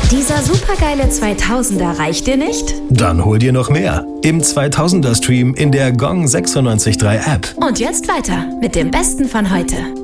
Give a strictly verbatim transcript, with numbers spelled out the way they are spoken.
Dieser supergeile zweitausender reicht dir nicht? Dann hol dir noch mehr im zweitausender Stream in der Gong sechsundneunzig Komma drei App. Und jetzt weiter mit dem Besten von heute.